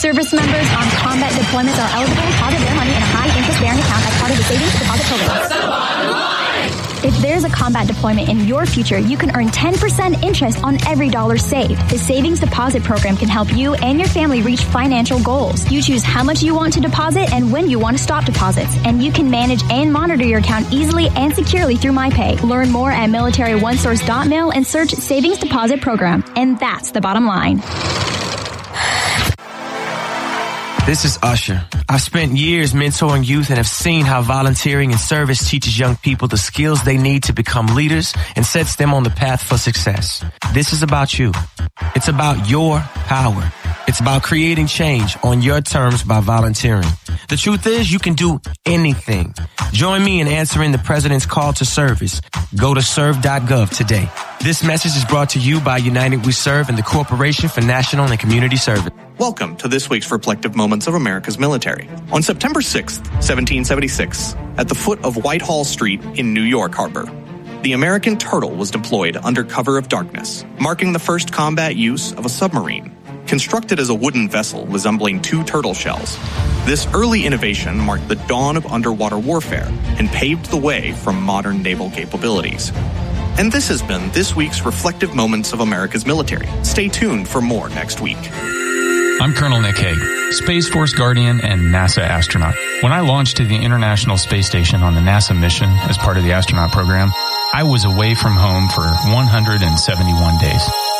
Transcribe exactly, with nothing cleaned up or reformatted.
Service members on combat deployments are eligible to deposit their money in a high-interest-bearing account as part of the Savings Deposit Program. What's the bottom line? If there's a combat deployment in your future, you can earn ten percent interest on every dollar saved. The Savings Deposit Program can help you and your family reach financial goals. You choose how much you want to deposit and when you want to stop deposits. And you can manage and monitor your account easily and securely through MyPay. Learn more at military one source dot mil and search Savings Deposit Program. And that's the bottom line. This is Usher. I've spent years mentoring youth and have seen how volunteering and service teaches young people the skills they need to become leaders and sets them on the path for success. This is about you. It's about your power. It's about creating change on your terms by volunteering. The truth is, you can do anything. Join me in answering the President's call to service. Go to serve dot gov today. This message is brought to you by United We Serve and the Corporation for National and Community Service. Welcome to this week's Reflective Moments of America's Military. On September sixth, seventeen seventy-six, at the foot of Whitehall Street in New York Harbor, the American Turtle was deployed under cover of darkness, marking the first combat use of a submarine. Constructed as a wooden vessel resembling two turtle shells, this early innovation marked the dawn of underwater warfare and paved the way for modern naval capabilities. And this has been this week's Reflective Moments of America's Military. Stay tuned for more next week. I'm Colonel Nick Hague, Space Force Guardian and NASA astronaut. When I launched to the International Space Station on the NASA mission as part of the astronaut program, I was away from home for one hundred seventy-one days.